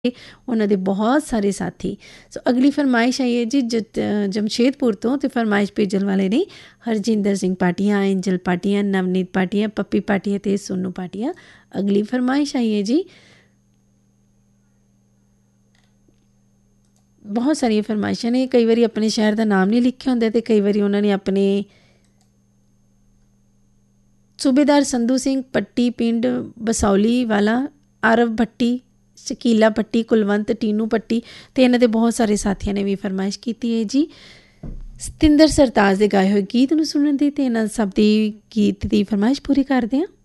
ਉਹਨਾਂ ਦੇ ਬਹੁਤ ਸਾਰੇ ਸਾਥੀ। ਸੋ ਅਗਲੀ ਫਰਮਾਇਸ਼ ਆਈ ਹੈ ਜੀ ਜਮਸ਼ੇਦਪੁਰ ਤੋਂ, ਅਤੇ ਫਰਮਾਇਸ਼ ਭੇਜਣ ਵਾਲੇ ਨੇ ਹਰਜਿੰਦਰ ਸਿੰਘ ਭਾਟੀਆ, ਐਂਜਲ ਭਾਟੀਆ, ਨਵਨੀਤ ਭਾਟੀਆ, ਪੱਪੀ ਭਾਟੀਆ ਅਤੇ ਸੋਨੂ ਭਾਟੀਆ। ਅਗਲੀ ਫਰਮਾਇਸ਼ ਆਈ ਹੈ ਜੀ, ਬਹੁਤ ਸਾਰੀਆਂ ਫਰਮਾਇਸ਼ਾਂ ਨੇ। ਕਈ ਵਾਰੀ ਆਪਣੇ ਸ਼ਹਿਰ ਦਾ ਨਾਮ ਨਹੀਂ ਲਿਖਿਆ ਹੁੰਦਾ ਅਤੇ ਕਈ ਵਾਰੀ ਉਹਨਾਂ ਨੇ ਆਪਣੇ ਸੂਬੇਦਾਰ ਸੰਧੂ ਸਿੰਘ ਪੱਟੀ, ਪਿੰਡ ਬਸੌਲੀ ਵਾਲਾ, ਆਰਵ ਭੱਟੀ, ਸ਼ਕੀਲਾ ਭੱਟੀ, ਕੁਲਵੰਤ, ਟੀਨੂ ਭੱਟੀ ਅਤੇ ਇਹਨਾਂ ਦੇ ਬਹੁਤ ਸਾਰੇ ਸਾਥੀਆਂ ਨੇ ਵੀ ਫਰਮਾਇਸ਼ ਕੀਤੀ ਹੈ ਜੀ ਸਤਿੰਦਰ ਸਰਤਾਜ ਦੇ ਗਾਏ ਹੋਏ ਗੀਤ ਨੂੰ ਸੁਣਨ ਦੀ, ਅਤੇ ਇਹਨਾਂ ਸਭ ਦੀ ਗੀਤ ਦੀ ਫਰਮਾਇਸ਼ ਪੂਰੀ ਕਰਦੇ ਹਾਂ।